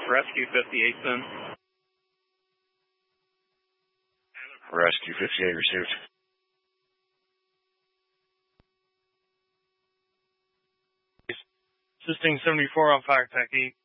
Rescue 58, then. Rescue 58 received. Assisting 74 on fire attack 8.